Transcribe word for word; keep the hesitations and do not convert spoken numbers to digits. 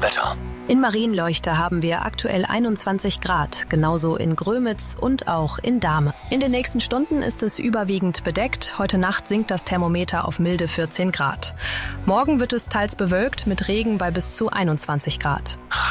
Wetter. In Marienleuchte haben wir aktuell einundzwanzig Grad, genauso in Grömitz und auch in Dahme. In den nächsten Stunden ist es überwiegend bedeckt. Heute Nacht sinkt das Thermometer auf milde vierzehn Grad. Morgen wird es teils bewölkt mit Regen bei bis zu einundzwanzig Grad.